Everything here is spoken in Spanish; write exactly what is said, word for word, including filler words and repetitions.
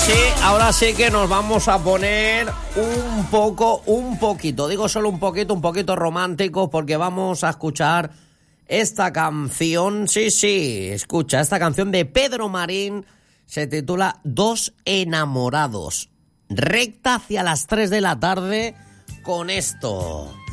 sí, ahora sí que nos vamos a poner un poco, un poquito, digo solo un poquito, un poquito romántico, porque vamos a escuchar esta canción, sí, sí, escucha, esta canción de Pedro Marín, se titula Dos enamorados, recta hacia las tres de la tarde con esto.